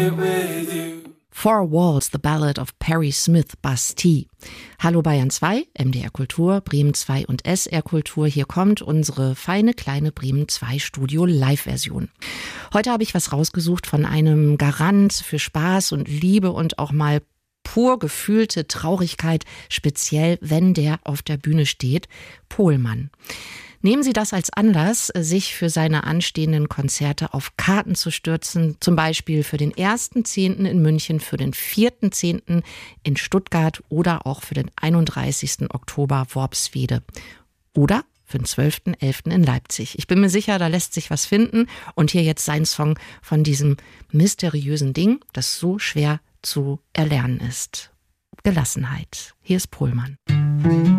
Four Walls, The Ballad of Perry Smith, Bastille. Hallo Bayern 2, MDR Kultur, Bremen 2 und SR Kultur. Hier kommt unsere feine kleine Bremen 2 Studio Live-Version. Heute habe ich was rausgesucht von einem Garant für Spaß und Liebe und auch mal pur gefühlte Traurigkeit, speziell wenn der auf der Bühne steht, Pohlmann. Nehmen Sie das als Anlass, sich für seine anstehenden Konzerte auf Karten zu stürzen, zum Beispiel für den 1.10. in München, für den 4.10. in Stuttgart oder auch für den 31. Oktober Worpswede oder für den 12.11. in Leipzig. Ich bin mir sicher, da lässt sich was finden und hier jetzt sein Song von diesem mysteriösen Ding, das so schwer zu erlernen ist. Gelassenheit. Hier ist Pohlmann.